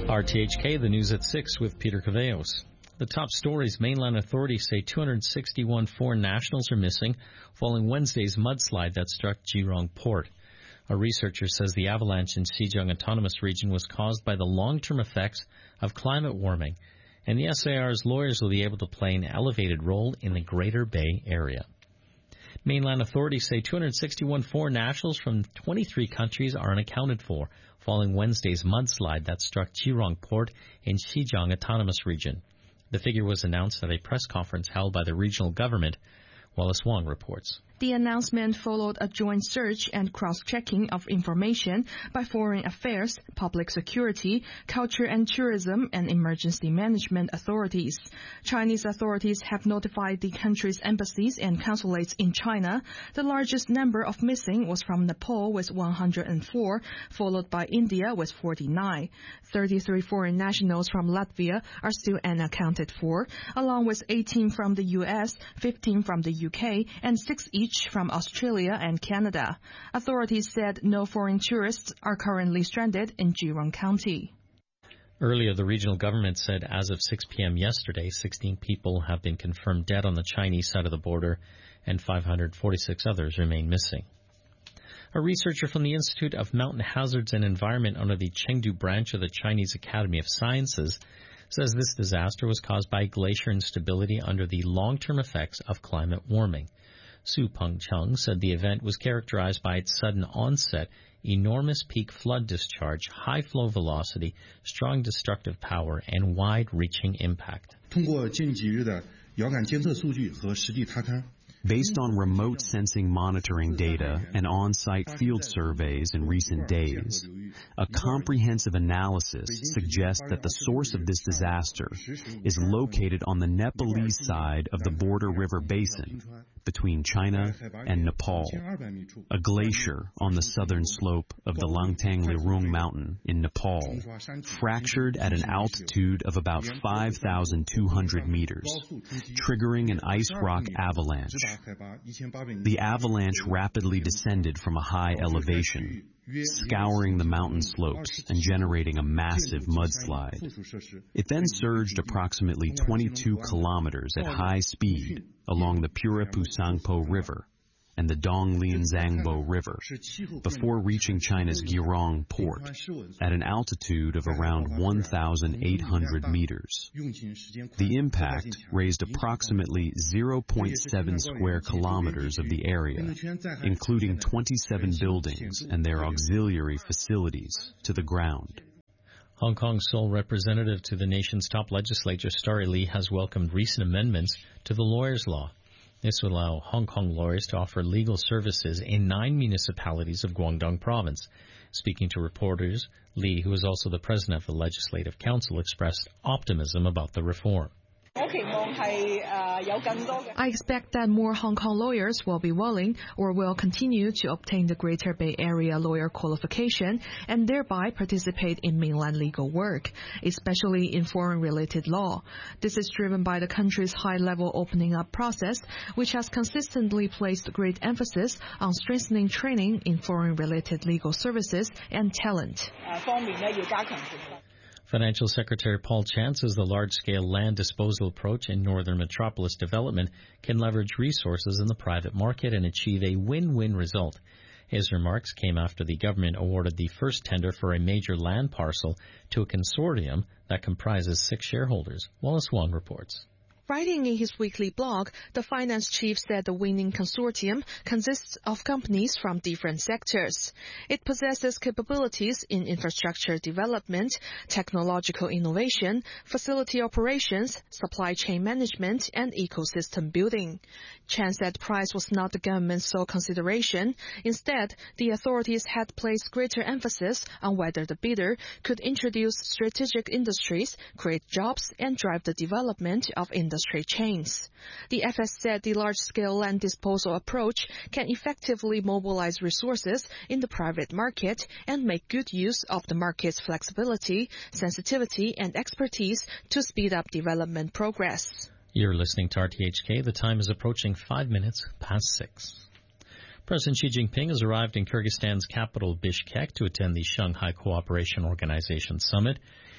RTHK, the news at 6 with Peter Caveos. The top stories: mainland authorities say 261 foreign nationals are missing following Wednesday's mudslide that struck Jirong Port. A researcher says the avalanche in Xinjiang Autonomous Region was caused by the long-term effects of climate warming, and the SAR's lawyers will be able to play an elevated role in the Greater Bay Area. Mainland authorities say 261 foreign nationals from 23 countries are unaccounted for following Wednesday's mudslide that struck Jirong Port in Xinjiang Autonomous Region. The figure was announced at a press conference held by the regional government. Wallace Wong reports. The announcement followed a joint search and cross-checking of information by Foreign Affairs, Public Security, Culture and Tourism, and Emergency Management authorities. Chinese authorities have notified the country's embassies and consulates in China. The largest number of missing was from Nepal with 104, followed by India with 49. 33 foreign nationals from Latvia are still unaccounted for, along with 18 from the U.S., 15 from the U.K., and 6 each from Australia and Canada. Authorities said no foreign tourists are currently stranded in Jirong County. Earlier, the regional government said as of 6 p.m. yesterday, 16 people have been confirmed dead on the Chinese side of the border, and 546 others remain missing. A researcher from the Institute of Mountain Hazards and Environment under the Chengdu branch of the Chinese Academy of Sciences says this disaster was caused by glacier instability under the long-term effects of climate warming. Su Pengcheng said the event was characterized by its sudden onset, enormous peak flood discharge, high flow velocity, strong destructive power, and wide-reaching impact. Based on remote sensing monitoring data and on-site field surveys in recent days, a comprehensive analysis suggests that the source of this disaster is located on the Nepalese side of the border river basin between China and Nepal. A glacier on the southern slope of the Langtang Lirung mountain in Nepal fractured at an altitude of about 5,200 meters, triggering an ice rock avalanche. The avalanche rapidly descended from a high elevation, scouring the mountain slopes and generating a massive mudslide. It then surged approximately 22 kilometers at high speed along the Puripusangpo River and the Donglianzangbo River before reaching China's Jirong Port at an altitude of around 1,800 meters. The impact raised approximately 0.7 square kilometers of the area, including 27 buildings and their auxiliary facilities, to the ground. Hong Kong's sole representative to the nation's top legislature, Starry Lee, has welcomed recent amendments to the lawyers' law. This would allow Hong Kong lawyers to offer legal services in 9 municipalities of Guangdong Province. Speaking to reporters, Lee, who is also the president of the Legislative Council, expressed optimism about the reform. I expect that more Hong Kong lawyers will be willing or will continue to obtain the Greater Bay Area lawyer qualification and thereby participate in mainland legal work, especially in foreign-related law. This is driven by the country's high-level opening up process, which has consistently placed great emphasis on strengthening training in foreign-related legal services and talent. Financial Secretary Paul Chan says the large-scale land disposal approach in northern metropolis development can leverage resources in the private market and achieve a win-win result. His remarks came after the government awarded the first tender for a major land parcel to a consortium that comprises 6 shareholders. Wallace Wong reports. Writing in his weekly blog, the finance chief said the winning consortium consists of companies from different sectors. It possesses capabilities in infrastructure development, technological innovation, facility operations, supply chain management, and ecosystem building. Chan said price was not the government's sole consideration. Instead, the authorities had placed greater emphasis on whether the bidder could introduce strategic industries, create jobs, and drive the development of industry chains. The FS said the large-scale land disposal approach can effectively mobilize resources in the private market and make good use of the market's flexibility, sensitivity, and expertise to speed up development progress. You're listening to RTHK. The time is approaching 5 minutes past 6. President Xi Jinping has arrived in Kyrgyzstan's capital, Bishkek, to attend the Shanghai Cooperation Organization Summit.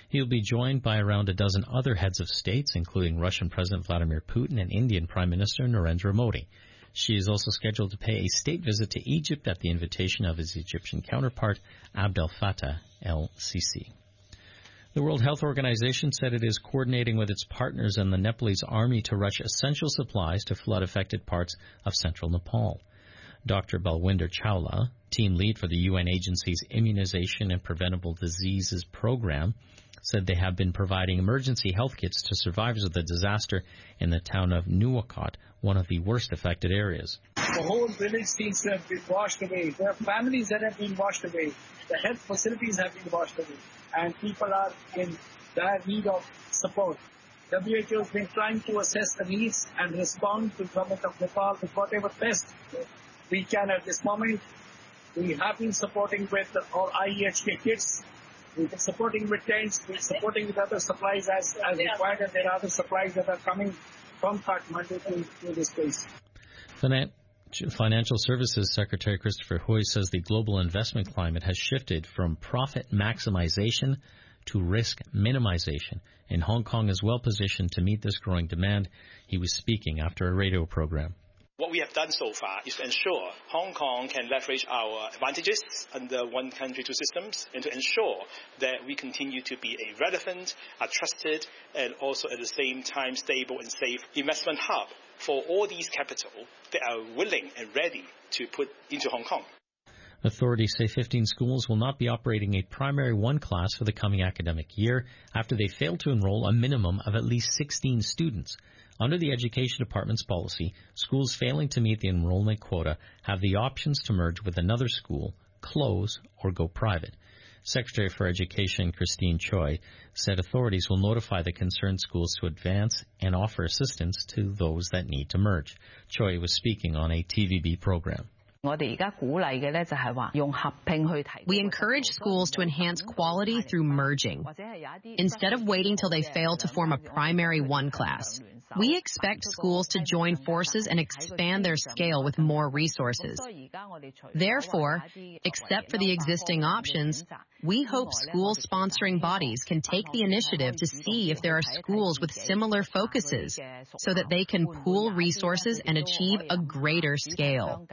He'll be joined by around a dozen other heads of states, including Russian President Vladimir Putin and Indian Prime Minister Narendra Modi. She is also scheduled to pay a state visit to Egypt at the invitation of his Egyptian counterpart, Abdel Fattah el-Sisi. The World Health Organization said it is coordinating with its partners and the Nepalese army to rush essential supplies to flood-affected parts of central Nepal. Dr. Balwinder Chawla, team lead for the UN agency's Immunization and Preventable Diseases Program, said they have been providing emergency health kits to survivors of the disaster in the town of Nuwakot, one of the worst affected areas. The whole village seems to have been washed away. There are families that have been washed away. The health facilities have been washed away. And people are in dire need of support. WHO has been trying to assess the needs and respond to the government of Nepal with whatever best we can at this moment. We have been supporting with all IEHK kits. We've been supporting with tents. We're supporting with other supplies as required, and there are other supplies that are coming from Kathmandu to this place. Financial Services Secretary Christopher Hui says the global investment climate has shifted from profit maximization to risk minimization, and Hong Kong is well positioned to meet this growing demand. He was speaking after a radio program. What we have done so far is to ensure Hong Kong can leverage our advantages under one country, two systems, and to ensure that we continue to be a relevant, a trusted, and also at the same time stable and safe investment hub for all these capital that are willing and ready to put into Hong Kong. Authorities say 15 schools will not be operating a primary one class for the coming academic year after they failed to enroll a minimum of at least 16 students. Under the Education Department's policy, schools failing to meet the enrollment quota have the options to merge with another school, close, or go private. Secretary for Education Christine Choi said authorities will notify the concerned schools to advance and offer assistance to those that need to merge. Choi was speaking on a TVB program. We encourage schools to enhance quality through merging. Instead of waiting till they fail to form a primary one class, we expect schools to join forces and expand their scale with more resources. Therefore, except for the existing options, we hope school-sponsoring bodies can take the initiative to see if there are schools with similar focuses so that they can pool resources and achieve a greater scale.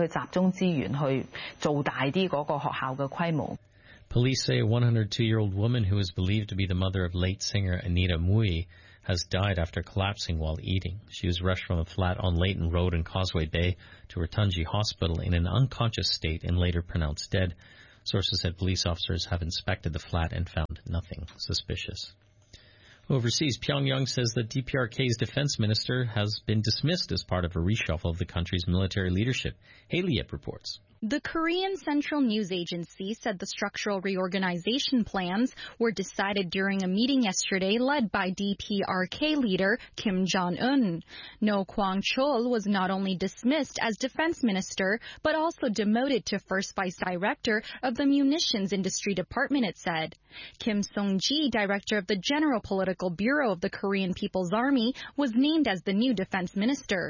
Police say a 102-year-old woman who is believed to be the mother of late singer Anita Mui has died after collapsing while eating. She was rushed from a flat on Leighton Road in Causeway Bay to Ratunji Hospital in an unconscious state and later pronounced dead. Sources said police officers have inspected the flat and found nothing suspicious. Overseas, Pyongyang says that DPRK's defense minister has been dismissed as part of a reshuffle of the country's military leadership. Haley Yip reports. The Korean Central News Agency said the structural reorganization plans were decided during a meeting yesterday led by DPRK leader Kim Jong-un. No Kwang-chol was not only dismissed as defense minister, but also demoted to first vice director of the munitions industry department, it said. Kim Sung-ji, director of the General Political Bureau of the Korean People's Army, was named as the new defense minister.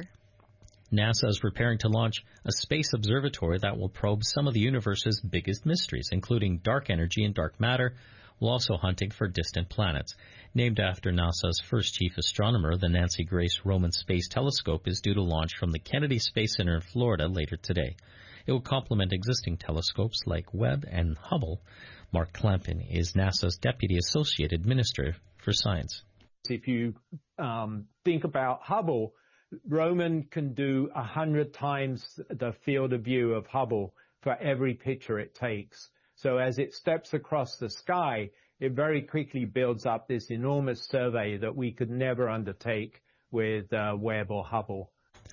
NASA is preparing to launch a space observatory that will probe some of the universe's biggest mysteries, including dark energy and dark matter, while also hunting for distant planets. Named after NASA's first chief astronomer, the Nancy Grace Roman Space Telescope is due to launch from the Kennedy Space Center in Florida later today. It will complement existing telescopes like Webb and Hubble. Mark Clampin is NASA's Deputy Associated Minister for Science. If you think about Hubble, Roman can do 100 times the field of view of Hubble for every picture it takes. So as it steps across the sky, it very quickly builds up this enormous survey that we could never undertake with Webb or Hubble.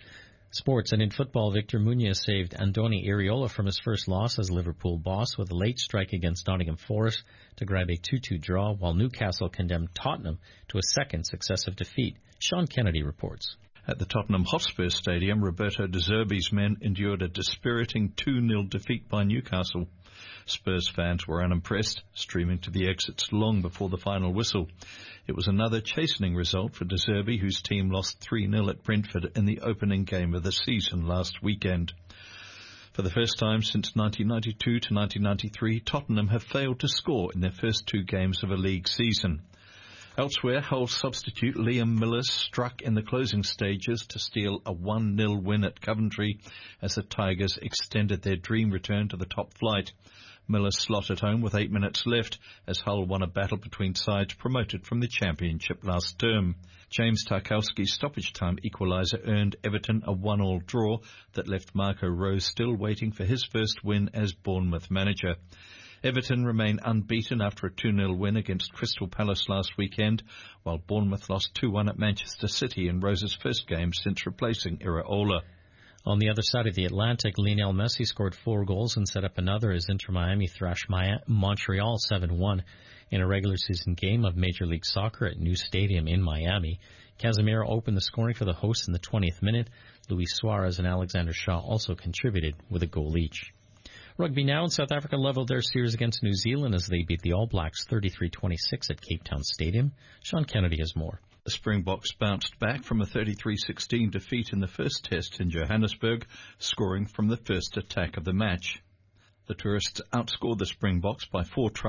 Sports, and in football, Victor Munoz saved Andoni Iraola from his first loss as Liverpool boss with a late strike against Nottingham Forest to grab a 2-2 draw, while Newcastle condemned Tottenham to a second successive defeat. Sean Kennedy reports. At the Tottenham Hotspur Stadium, Roberto De Zerbi's men endured a dispiriting 2-0 defeat by Newcastle. Spurs fans were unimpressed, streaming to the exits long before the final whistle. It was another chastening result for De Zerbi, whose team lost 3-0 at Brentford in the opening game of the season last weekend. For the first time since 1992 to 1993, Tottenham have failed to score in their first 2 games of a league season. Elsewhere, Hull substitute Liam Miller struck in the closing stages to steal a 1-0 win at Coventry as the Tigers extended their dream return to the top flight. Miller slotted home with 8 minutes left as Hull won a battle between sides promoted from the Championship last term. James Tarkowski's stoppage time equaliser earned Everton a 1-1 draw that left Marco Rose still waiting for his first win as Bournemouth manager. Everton remain unbeaten after a 2-0 win against Crystal Palace last weekend, while Bournemouth lost 2-1 at Manchester City in Rose's first game since replacing Iraola. On the other side of the Atlantic, Lionel Messi scored 4 goals and set up another as Inter Miami thrashed Montreal 7-1 in a regular season game of Major League Soccer at New Stadium in Miami. Casemiro opened the scoring for the hosts in the 20th minute. Luis Suarez and Alexander Shaw also contributed with a goal each. Rugby now, in South Africa leveled their series against New Zealand as they beat the All Blacks 33-26 at Cape Town Stadium. Sean Kennedy has more. The Springboks bounced back from a 33-16 defeat in the first test in Johannesburg, scoring from the first attack of the match. The tourists outscored the Springboks by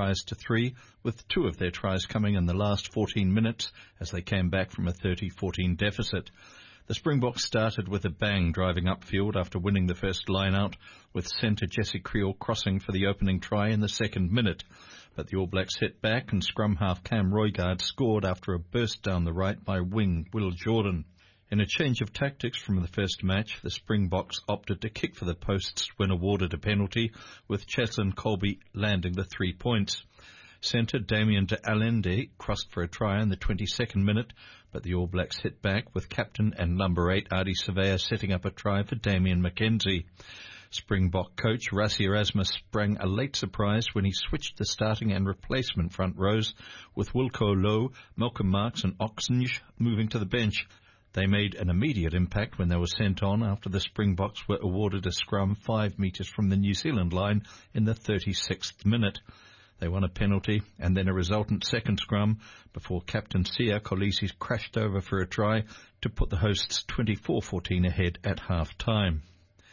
4-3, with 2 of their tries coming in the last 14 minutes as they came back from a 30-14 deficit. The Springboks started with a bang, driving upfield after winning the first line-out, with centre Jesse Kriel crossing for the opening try in the second minute. But the All Blacks hit back and scrum half Cam Roygaard scored after a burst down the right by wing Will Jordan. In a change of tactics from the first match, the Springboks opted to kick for the posts when awarded a penalty, with Cheslin Colby landing the 3 points. Centre Damien de Allende crossed for a try in the 22nd minute, but the All Blacks hit back with captain and number 8 Ardie Savea setting up a try for Damien McKenzie. Springbok coach Rassie Erasmus sprang a late surprise when he switched the starting and replacement front rows, with Wilco Low, Malcolm Marx and Oxenge moving to the bench. They made an immediate impact when they were sent on after the Springboks were awarded a scrum 5 metres from the New Zealand line in the 36th minute. They won a penalty and then a resultant second scrum before captain Sia Kolisi crashed over for a try to put the hosts 24-14 ahead at half-time.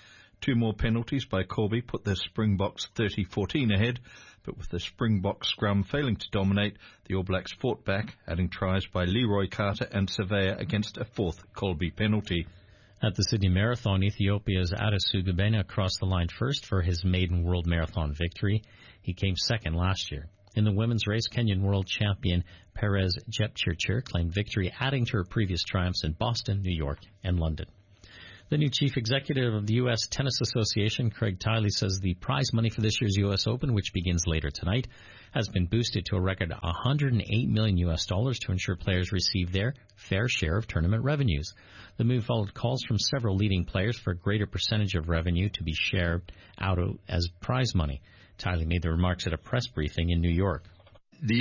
2 more penalties by Corby put the Springboks 30-14 ahead, but with the Springbok scrum failing to dominate, the All Blacks fought back, adding tries by Leroy Carter and Savea against a 4th Colby penalty. At the Sydney Marathon, Ethiopia's Adesu Gubena crossed the line first for his maiden World Marathon victory. He came second last year. In the women's race, Kenyan world champion Perez Jepchirchir claimed victory, adding to her previous triumphs in Boston, New York, and London. The new chief executive of the U.S. Tennis Association, Craig Tiley, says the prize money for this year's U.S. Open, which begins later tonight, has been boosted to a record $108 million to ensure players receive their fair share of tournament revenues. The move followed calls from several leading players for a greater percentage of revenue to be shared out as prize money. Tiley made the remarks at a press briefing in New York. The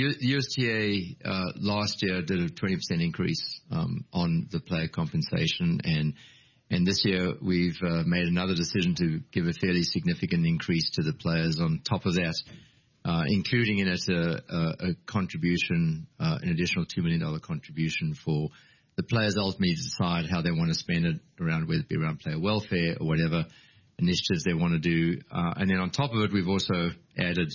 USTA last year did a 20% increase on the player compensation, and this year we've made another decision to give a fairly significant increase to the players on top of that, including in it a contribution, an additional $2 million contribution for the players ultimately to decide how they want to spend it around, whether it be around player welfare or whatever initiatives they want to do. And then on top of it, we've also added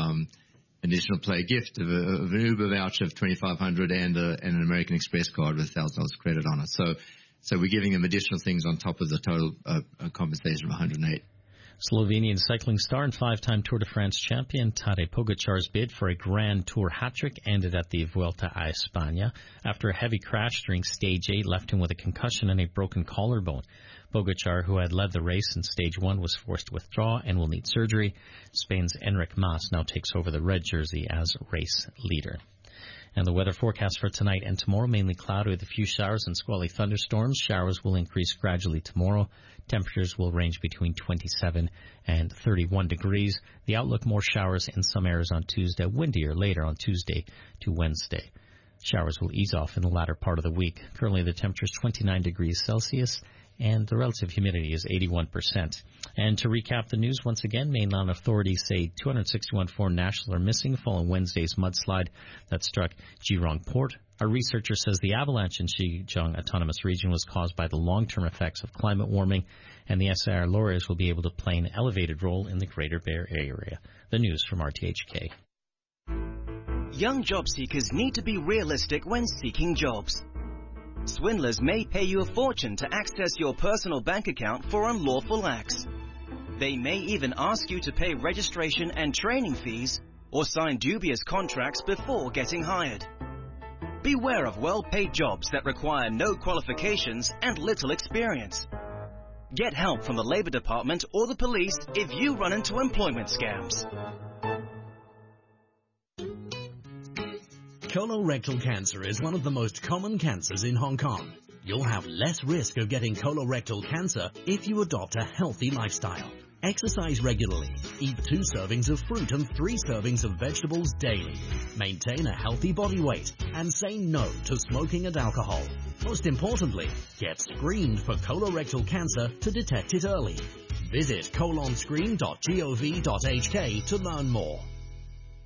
additional player gift of an Uber voucher of $2,500 and an American Express card with $1,000 credit on it. So we're giving them additional things on top of the total compensation of $108. Slovenian cycling star and 5-time Tour de France champion Tadej Pogacar's bid for a Grand Tour hat-trick ended at the Vuelta a España after a heavy crash during Stage 8 left him with a concussion and a broken collarbone. Pogacar, who had led the race in Stage 1, was forced to withdraw and will need surgery. Spain's Enric Mas now takes over the red jersey as race leader. And the weather forecast for tonight and tomorrow, mainly cloudy with a few showers and squally thunderstorms. Showers will increase gradually tomorrow. Temperatures will range between 27 and 31 degrees. The outlook, more showers in some areas on Tuesday, windier later on Tuesday to Wednesday. Showers will ease off in the latter part of the week. Currently the temperature is 29 degrees Celsius and the relative humidity is 81%. And to recap the news once again, mainland authorities say 261 foreign nationals are missing following Wednesday's mudslide that struck Geelong Port. A researcher says the avalanche in Xinjiang Autonomous Region was caused by the long-term effects of climate warming, and the SAR lorries will be able to play an elevated role in the Greater Bay Area. The news from RTHK. Young job seekers need to be realistic when seeking jobs. Swindlers may pay you a fortune to access your personal bank account for unlawful acts. They may even ask you to pay registration and training fees or sign dubious contracts before getting hired. Beware of well-paid jobs that require no qualifications and little experience. Get help from the Labor Department or the police if you run into employment scams. Colorectal cancer is one of the most common cancers in Hong Kong. You'll have less risk of getting colorectal cancer if you adopt a healthy lifestyle. Exercise regularly, eat 2 servings of fruit and 3 servings of vegetables daily. Maintain a healthy body weight and say no to smoking and alcohol. Most importantly, get screened for colorectal cancer to detect it early. Visit colonscreen.gov.hk to learn more.